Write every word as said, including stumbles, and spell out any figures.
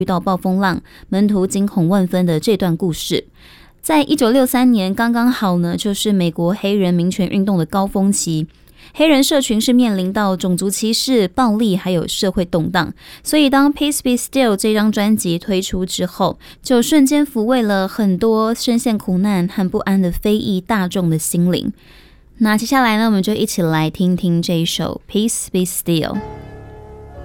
遇到暴风浪，门徒惊恐万分的这段故事。在一九六三年，刚刚好呢，就是美国黑人民权运动的高峰期。黑人社群是面临到种族歧视、暴力还有社会动荡，所以当 Peace Be Still 这张专辑推出之后，就瞬间抚慰了很多深陷苦难和不安的非裔大众的心灵。那接下来呢，我们就一起来听听这一首 Peace Be Still。